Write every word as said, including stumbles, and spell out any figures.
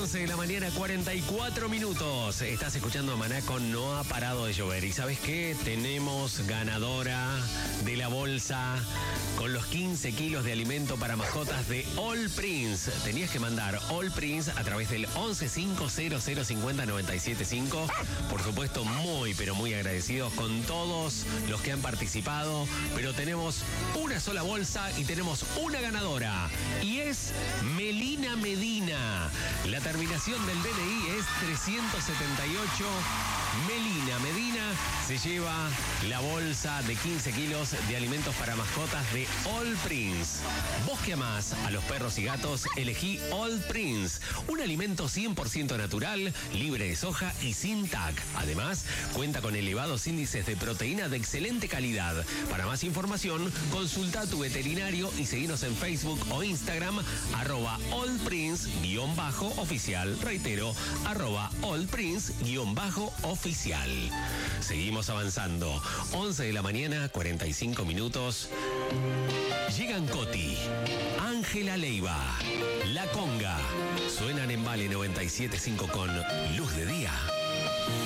once de la mañana, cuarenta y cuatro minutos. Estás escuchando a Maná con No ha parado de llover. ¿Y sabes qué? Tenemos ganadora de la bolsa con los quince kilos de alimento para mascotas de All Prince. Tenías que mandar All Prince a través del once cinco cero cero cincuenta noventa y siete cinco. Por supuesto, muy, pero muy agradecidos con todos los que han participado. Pero tenemos una sola bolsa y tenemos una ganadora. Y es Melina Medina. La terminación del D N I es trescientos setenta y ocho. Melina Medina se lleva la bolsa de quince kilos de alimentos para mascotas de All Prince. Vos que amás a los perros y gatos, elegí All Prince. Un alimento cien por ciento natural, libre de soja y sin T A C. Además, cuenta con elevados índices de proteína de excelente calidad. Para más información, consulta a tu veterinario y seguinos en Facebook o Instagram, arroba allprince-oficial. Reitero, arroba allprince-oficial. Seguimos avanzando. once de la mañana, cuarenta y cinco minutos. Llegan Coti, Ángela Leiva, La Conga. Suenan en Vale noventa y siete punto cinco con Luz de Día.